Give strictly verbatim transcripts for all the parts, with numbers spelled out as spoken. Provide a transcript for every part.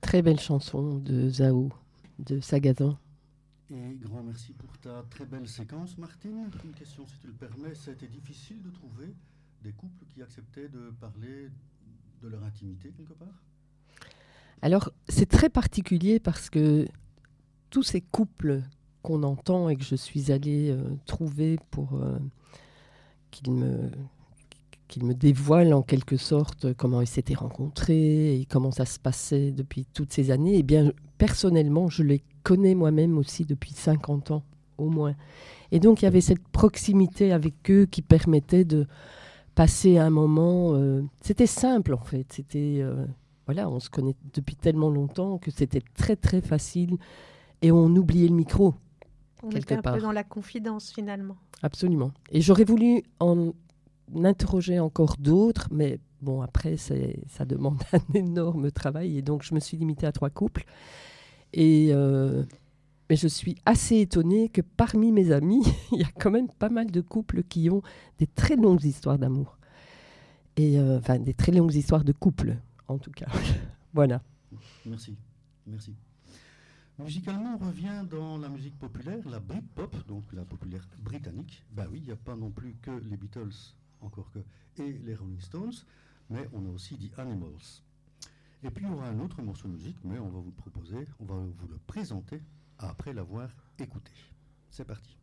Très belle chanson de Zao, de Sagazan. Et grand merci pour ta très belle séquence, Martine. Une question, si tu le permets, ça a été difficile de trouver des couples qui acceptaient de parler de leur intimité, quelque part? Alors, c'est très particulier parce que tous ces couples qu'on entend et que je suis allée euh, trouver pour euh, qu'ils me, qu'ils me dévoilent en quelque sorte comment ils s'étaient rencontrés et comment ça se passait depuis toutes ces années, eh bien, personnellement, je les connais moi-même aussi depuis cinquante ans, au moins. Et donc, il y avait cette proximité avec eux qui permettait de passer un moment... Euh, c'était simple, en fait. C'était... Euh, voilà, on se connaît depuis tellement longtemps que c'était très, très facile. Et on oubliait le micro, On quelque était un part. peu dans la confidence, finalement. Absolument. Et j'aurais voulu en interroger encore d'autres, mais bon, après, c'est, ça demande un énorme travail. Et donc, je me suis limitée à trois couples. Et... Euh, Mais je suis assez étonnée que parmi mes amis, il y a quand même pas mal de couples qui ont des très longues histoires d'amour. Et euh, enfin, des très longues histoires de couple, en tout cas. Voilà. Merci, merci. Musicalement, on revient dans la musique populaire, la Britpop, donc la populaire britannique. Ben oui, il n'y a pas non plus que les Beatles, encore que, et les Rolling Stones, mais on a aussi The Animals. Et puis il y aura un autre morceau de musique, mais on va vous le proposer, on va vous le présenter après l'avoir écouté. C'est parti.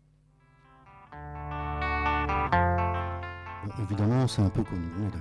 Bon, évidemment, c'est un peu connu, on est d'accord, hein ?